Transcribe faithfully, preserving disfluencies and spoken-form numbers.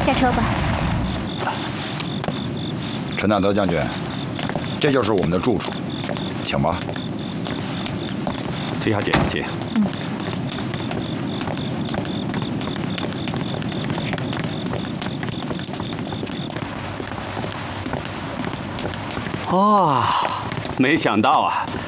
下车吧。 陈大德将军，这就是我们的住处，请吧。 崔小姐，谢谢。 嗯。 哇，没想到啊，